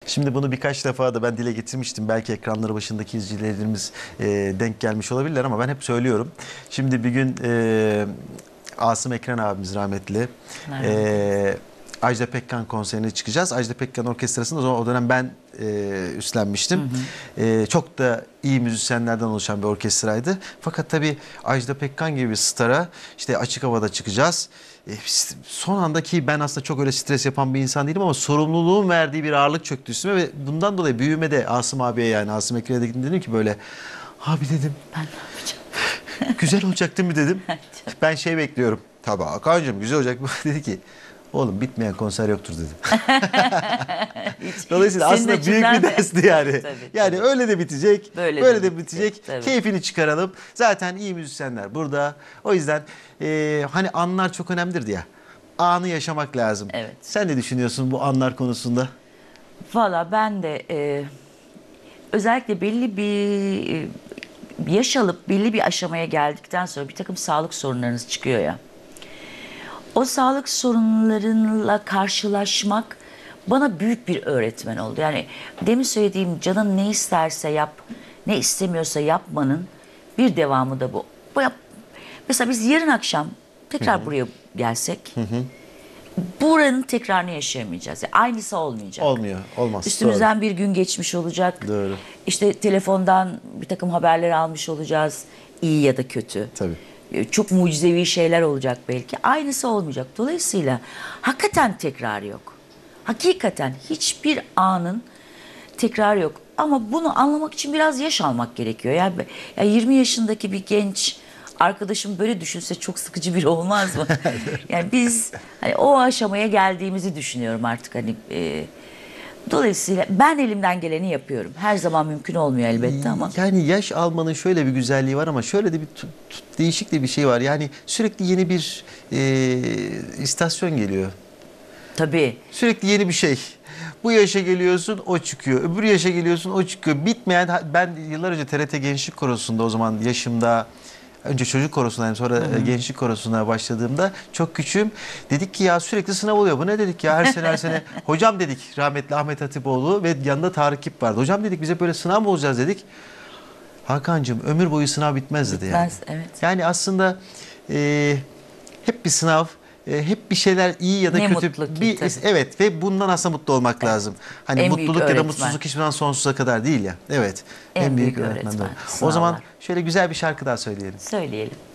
Şimdi bunu birkaç defa da ben dile getirmiştim. Belki ekranları başındaki izleyicilerimiz denk gelmiş olabilirler ama ben hep söylüyorum. Şimdi bir gün Asım Ekren abimiz rahmetli. Ajda Pekkan konserine çıkacağız. Ajda Pekkan Orkestrası'nda o dönem ben üstlenmiştim. Çok da iyi müzisyenlerden oluşan bir orkestraydı. Fakat tabii Ajda Pekkan gibi bir stara işte açık havada çıkacağız. Son andaki ben aslında çok öyle stres yapan bir insan değilim ama sorumluluğun verdiği bir ağırlık çöktü üstüme ve bundan dolayı büyümede Asım abiye yani Asım Ekren'e dedim ki böyle abi dedim Ben ne yapacağım? güzel olacak değil mi dedim. Ben şey bekliyorum. Tabii Hakan'cığım güzel olacak mı? Dedi ki oğlum bitmeyen konser yoktur dedim. Dolayısıyla aslında büyük bir dersti yani. Tabii, yani tabii. öyle de bitecek, böyle de bitecek. Tabii. Keyfini çıkaralım. Zaten iyi müzisyenler burada. O yüzden hani anlar çok önemlidir ya. Anı yaşamak lazım. Evet. Sen ne düşünüyorsun bu anlar konusunda? Valla ben de özellikle belli bir yaş alıp belli bir aşamaya geldikten sonra bir takım sağlık sorunlarınız çıkıyor ya. O sağlık sorunlarıyla karşılaşmak bana büyük bir öğretmen oldu. Yani demin söylediğim canın ne isterse yap, ne istemiyorsa yapmanın bir devamı da bu. Mesela biz yarın akşam tekrar buraya gelsek, buranın tekrarını yaşayamayacağız. Yani aynısı olmayacak. Olmuyor, olmaz. Üstümüzden bir gün geçmiş olacak. Doğru. İşte telefondan bir takım haberler almış olacağız. İyi ya da kötü. Tabii. Çok mucizevi şeyler olacak belki. Aynısı olmayacak. Dolayısıyla hakikaten tekrar yok. Hakikaten hiçbir anın tekrarı yok. Ama bunu anlamak için biraz yaş almak gerekiyor. Yani 20 yaşındaki bir genç arkadaşım böyle düşünse çok sıkıcı biri olmaz mı? Yani biz hani o aşamaya geldiğimizi düşünüyorum artık hani. Dolayısıyla ben elimden geleni yapıyorum. Her zaman mümkün olmuyor elbette ama. Yani yaş almanın şöyle bir güzelliği var ama şöyle de bir değişik de bir şey var. Yani sürekli yeni bir istasyon geliyor. Tabii. Sürekli yeni bir şey. Bu yaşa geliyorsun o çıkıyor. Öbür yaşa geliyorsun o çıkıyor. Bitmeyen ben yıllar önce TRT Gençlik Korosu'nda o zaman yaşımda önce çocuk korosundayım sonra gençlik korosuna başladığımda çok küçüğüm. Dedik ki ya sürekli sınav oluyor. Bu ne dedik ya her sene. Hocam dedik rahmetli Ahmet Hatipoğlu ve yanında Tarık Kip vardı. Hocam dedik bize böyle sınav mı olacağız dedik. Hakan'cığım ömür boyu sınav bitmez dedi yani. Bitmez, evet. Yani aslında hep bir sınav, hep bir şeyler iyi ya da Ne kötü. mutlu ki, Bir, tabii. evet ve bundan aslında mutlu olmak lazım. Hani En büyük mutluluk ya da öğretmen. mutsuzluk hiçbir zaman sonsuza kadar değil ya. Evet. En büyük öğretmen, O zaman sınavlar. şöyle güzel bir şarkı daha söyleyelim. Söyleyelim.